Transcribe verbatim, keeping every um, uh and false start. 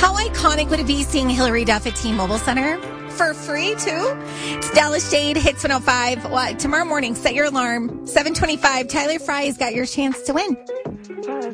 How iconic would it be seeing Hillary Duff at T-Mobile Center? For free, too? It's Dallas Shade, Hits one oh five. Well, tomorrow morning, set your alarm. seven twenty-five, Tyler Fry's got your chance to win.